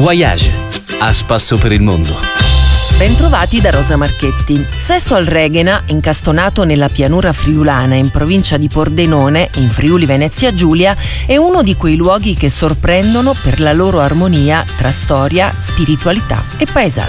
Voyage, a spasso per il mondo. Bentrovati da Rosa Marchetti. Sesto al Reghena, incastonato nella pianura friulana in provincia di Pordenone, in Friuli Venezia Giulia, è uno di quei luoghi che sorprendono per la loro armonia tra storia, spiritualità e paesaggio.